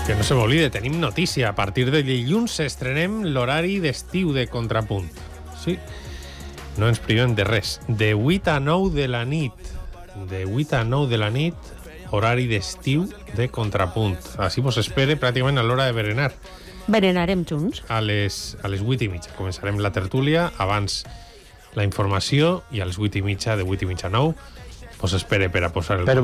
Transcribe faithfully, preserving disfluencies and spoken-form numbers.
Que no se m'oblide, tenim notícia. A partir de dilluns estrenem l'horari d'estiu de Contrapunt. Sí, no ens privem de res. De vuit a nou de la nit. De vuit a nou de la nit, horari d'estiu de Contrapunt. Així vos espere pràcticament a l'hora de berenar. Berenarem junts. A les, a les vuit i mitja. Començarem la tertúlia, abans la informació, i a les vuit i mitja, de vuit i mitja a nou, vos espere per a posar el...